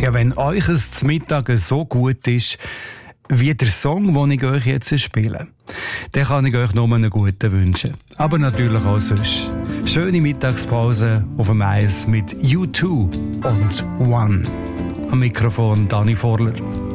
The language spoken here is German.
Ja, wenn euch es Mittag so gut ist, wie der Song, den ich euch jetzt spiele, dann kann ich euch nur einen guten wünschen. Aber natürlich auch sonst. Schöne Mittagspause auf dem Eis mit U2 und One. Am Mikrofon Dani Vorler.